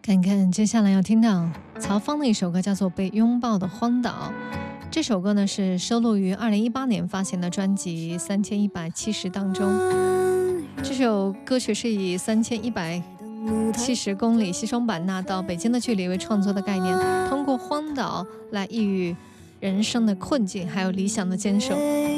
看看接下来要听到曹芳的一首歌，叫做《被拥抱的荒岛》。这首歌呢是收录于2018年发行的专辑3170当中。这首歌曲是以3170公里西双版纳到北京的距离为创作的概念，通过荒岛来抑郁人生的困境，还有理想的坚守。